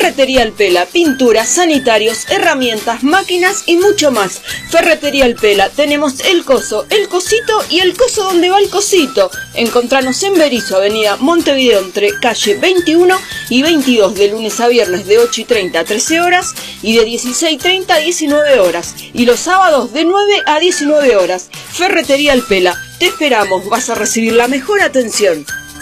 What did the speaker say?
Ferretería Alpela, pinturas, sanitarios, herramientas, máquinas y mucho más. Ferretería Alpela, tenemos el coso, el cosito y el coso donde va el cosito. Encontranos en Berisso, avenida Montevideo, entre calle 21 y 22, de lunes a viernes de 8:30 a 13 horas y de 16:30 a 19 horas. Y los sábados de 9 a 19 horas. Ferretería Alpela, te esperamos, vas a recibir la mejor atención.